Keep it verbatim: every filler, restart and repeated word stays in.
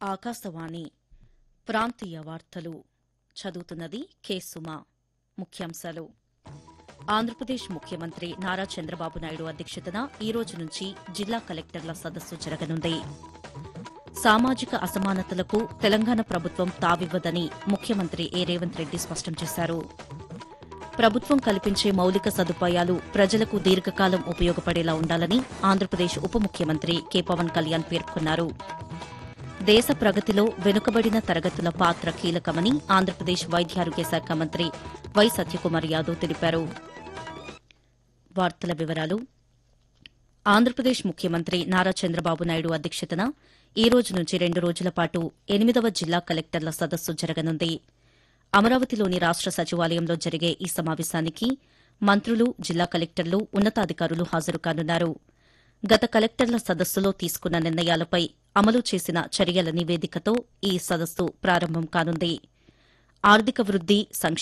ఆకాశవాణి ప్రాంతీయ వార్తలు చదువుతున్నది కె సుమా. ముఖ్యాంశాలు ఆంధ్రప్రదేశ్ ముఖ్యమంత్రి నారా చంద్రబాబు నాయుడు అధ్యక్షతన ఈ రోజు నుంచి జిల్లా కలెక్టర్ల సదస్సు జరగనుంది. సామాజిక అసమానతలకు తెలంగాణ ప్రభుత్వం తావివ్వదని ముఖ్యమంత్రి ఏ రేవంత్ రెడ్డి స్పష్టం చేశారు. ప్రభుత్వం కల్పించే మౌలిక సదుపాయాలు ప్రజలకు దీర్ఘకాలం ఉపయోగపడేలా ఉండాలని ఆంధ్రప్రదేశ్ ఉప ముఖ్యమంత్రి కె పవన్ కళ్యాణ్ పేర్కొన్నారు. దేశ ప్రగతిలో వెనుకబడిన తరగతుల పాత్ర కీలకమని ఆంధ్రప్రదేశ్ వైద్యారోగ్య శాఖ మంత్రి వై సత్యకుమార్ యాదవ్ తెలిపారు. వార్తల వివరాలు ఆంధ్రప్రదేశ్ ముఖ్యమంత్రి నారా చంద్రబాబు నాయుడు అధ్యక్షతన ఈ రోజు నుంచి రెండు రోజుల పాటు ఎనిమిదవ జిల్లా కలెక్టర్ల సదస్సు జరగనుంది. అమరావతిలోని రాష్ట సచివాలయంలో జరిగే ఈ సమావేశానికి మంత్రులు, జిల్లా కలెక్టర్లు, ఉన్నతాధికారులు హాజరు కానున్నారు. గత కలెక్టర్ల సదస్సులో తీసుకున్న నిర్ణయాలపై అమలు చేసిన చర్యల నివేదికతో ఈ సదస్సు ప్రారంభం కానుంది. ఆర్థిక వృద్ది, సంక్షేమం